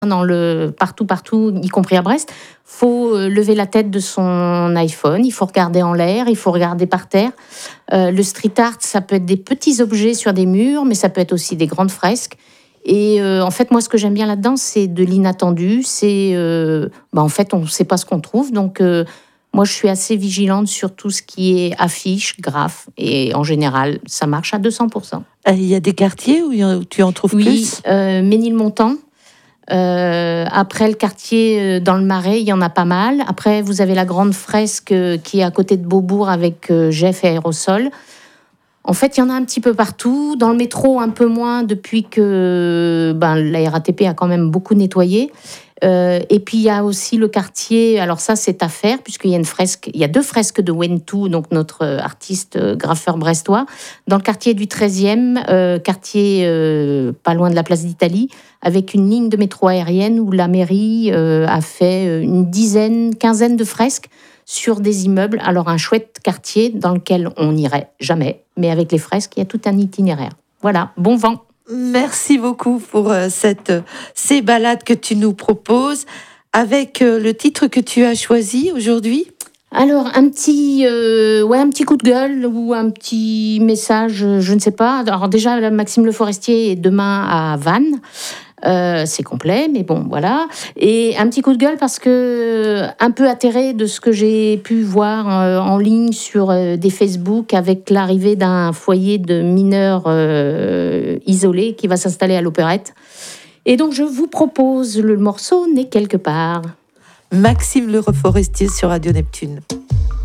partout, y compris à Brest. Faut lever la tête de son iPhone, il faut regarder en l'air, il faut regarder par terre. Le street art, ça peut être des petits objets sur des murs, mais ça peut être aussi des grandes fresques. Et en fait, moi, ce que j'aime bien là-dedans, c'est de l'inattendu. En fait, on ne sait pas ce qu'on trouve. Donc, moi, je suis assez vigilante sur tout ce qui est affiche, graphe. Et en général, ça marche à 200%. Il y a des quartiers où tu en trouves plus ? Oui, Ménilmontant. Après le quartier dans le Marais, il y en a pas mal. Après, vous avez la grande fresque qui est à côté de Beaubourg avec Jeff et Aérosol. En fait, il y en a un petit peu partout. Dans le métro, un peu moins depuis que la RATP a quand même beaucoup nettoyé. Et puis, il y a aussi le quartier... Alors ça, c'est à faire, puisqu'il y a une fresque... Il y a 2 fresques de Wentou, donc notre artiste graffeur brestois, dans le quartier du 13e, quartier pas loin de la place d'Italie, avec une ligne de métro aérienne où la mairie a fait une quinzaine de fresques sur des immeubles. Alors, un chouette quartier dans lequel on n'irait jamais, mais avec les fresques, il y a tout un itinéraire. Voilà, bon vent. Merci beaucoup pour ces balades que tu nous proposes. Avec le titre que tu as choisi aujourd'hui ? Alors, un petit coup de gueule ou un petit message, je ne sais pas. Alors déjà, Maxime Le Forestier est demain à Vannes. C'est complet, mais bon, voilà. Et un petit coup de gueule parce que, un peu atterré de ce que j'ai pu voir en ligne sur des Facebook avec l'arrivée d'un foyer de mineurs isolés qui va s'installer à l'Opérette. Et donc, je vous propose le morceau Né quelque part. Maxime Le Forestier sur Radio Neptune.